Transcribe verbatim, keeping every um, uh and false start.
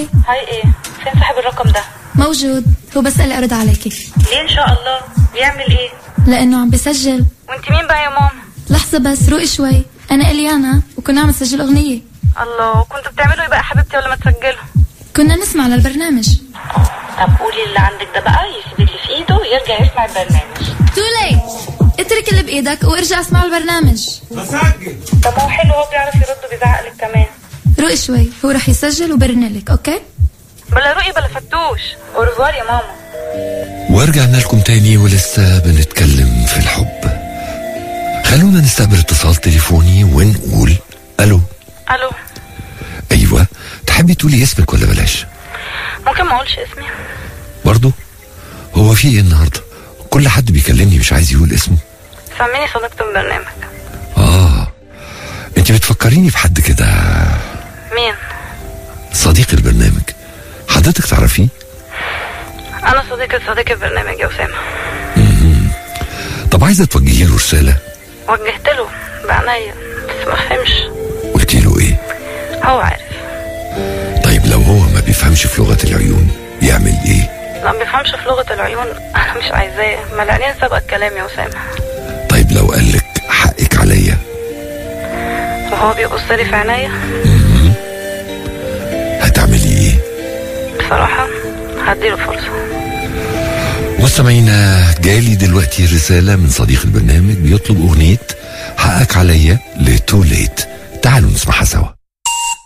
هاي. هاي ايه؟ فين صاحب الرقم ده؟ موجود، هو بس قال لي ارد عليكي. ليه ان شاء الله؟ بيعمل ايه؟ لانه عم بسجل. وانت مين بقى يا ماما؟ لحظة بس، روقي شوي. انا اليانا وكنا عم نسجل اغنية. الله، كنتوا بتعملوا ايه بقى حبيبتي ولا ما تسجلوا؟ كنا نسمع للبرنامج. طب قولي اللي عندك ده بقى يسيب اللي في ايده ويرجع يسمع البرنامج. تولي، اترك اللي بايدك وارجع اسمع البرنامج. بسجل. طب هو حلو، هو بيعرف يرد وبيزعق لك كمان. روقي شوي، هو رح يسجل وبرنلك. اوكي؟ بلا رؤي بلا فتوش. اورفوار يا ماما. ورجعنا لكم تاني ولسه بنتكلم في الحب. خلونا نستقبل اتصال تليفوني ونقول الو. الو. ايوه، تحبي تقولي اسمك ولا بلاش؟ ممكن ما اقولش اسمي برضو؟ هو في ايه النهارده؟ كل حد بيكلمني مش عايز يقول اسمه. سميني صديقة البرنامج. اه، انت بتفكريني بحد كده. مين؟ صديق البرنامج، حضرتك تعرفيه؟ انا صديقة صديق البرنامج يا اسامة. امم طب عايزه توجهي له رساله؟ وجهت له بعناية بس ما فهمش. قلتي له ايه؟ هو عارف. طيب لو هو ما بيفهمش في لغه العيون يعمل ايه؟ لا، ما بيفهمش في لغة العيون انا مش عايزاه، ما العينين سابقة الكلام يا اسامة. طيب لو قالك حقك عليا وهو بيبص لي في عينيا هتعملي ايه؟ بصراحة هديله فرصة. مستمعينا، جالي دلوقتي رسالة من صديق البرنامج بيطلب أغنية حقك عليا لتوليت. تعالوا نسمعها سوا.